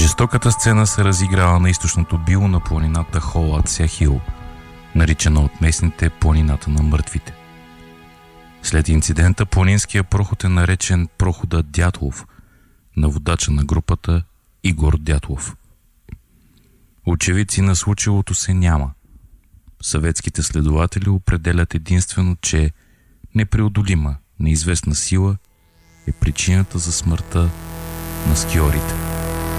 Жестоката сцена се разиграва на източното било на планината Холат Сяхил, наричана от местните планината на мъртвите. След инцидента планинския проход е наречен прохода Дятлов, на водача на групата Игор Дятлов. Очевидци на случилото се няма. Съветските следователи определят единствено, че непреодолима, неизвестна сила е причината за смъртта на скиорите.